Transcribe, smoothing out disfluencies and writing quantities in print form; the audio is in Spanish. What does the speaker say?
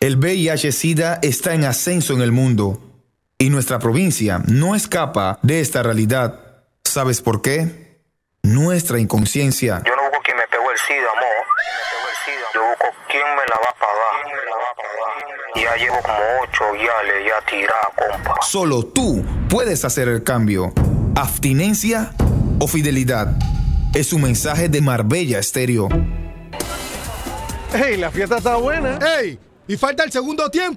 El VIH-Sida está en ascenso en el mundo y nuestra provincia no escapa de esta realidad. ¿Sabes por qué? Nuestra inconsciencia. Yo no busco quien me pegó el SIDA, amor. Yo busco quién me la va a pagar. Ya llevo como 8 guiales ya tiradas, compa. Solo tú puedes hacer el cambio. Abstinencia o fidelidad. Es un mensaje de Marbella Estéreo. ¡Ey, la fiesta está buena! ¡Ey! Y falta el segundo tiempo.